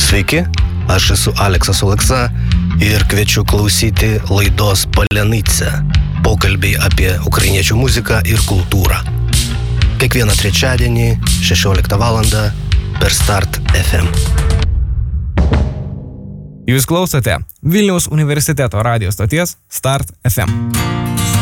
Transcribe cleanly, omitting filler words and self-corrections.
Sveiki, aš esu Aleksas Oleksa ir kviečiu klausyti laidos Palenice. Pokalbiai apie ukrainiečių muziką ir kultūrą. Kiekvieną trečiadienį 16 val. Per Start FM. Jūs klausote Vilniaus universiteto radijo stoties Start FM.